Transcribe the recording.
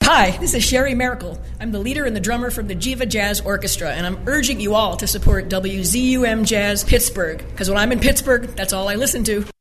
Hi, this is Sherry Miracle. I'm the leader and the drummer from the Jiva Jazz Orchestra, and I'm urging you all to support WZUM Jazz Pittsburgh, because when I'm in Pittsburgh, that's all I listen to.